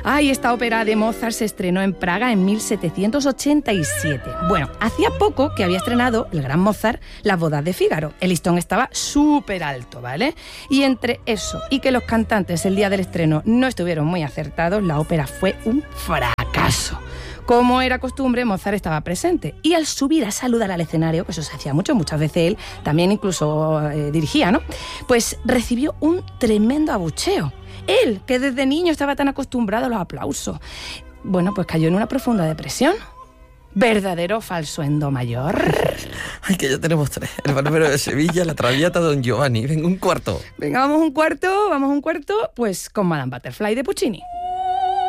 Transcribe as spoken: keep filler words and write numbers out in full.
Ay, esta ópera de Mozart se estrenó en Praga en mil setecientos ochenta y siete. Bueno, hacía poco que había estrenado el gran Mozart Las bodas de Fígaro. El listón estaba súper alto, ¿vale? Y entre eso y que los cantantes el día del estreno no estuvieron muy acertados, la ópera fue un fracaso. Como era costumbre, Mozart estaba presente y al subir a saludar al escenario, que eso se hacía mucho, muchas veces él también incluso eh, dirigía, ¿no? Pues recibió un tremendo abucheo. Él, que desde niño estaba tan acostumbrado a los aplausos, bueno, pues cayó en una profunda depresión. ¿Verdadero o falso en do mayor? Ay, que ya tenemos tres. El Barbero de Sevilla, La Traviata, Don Giovanni. Venga, un cuarto. Venga, vamos un cuarto, vamos un cuarto, pues con Madame Butterfly de Puccini.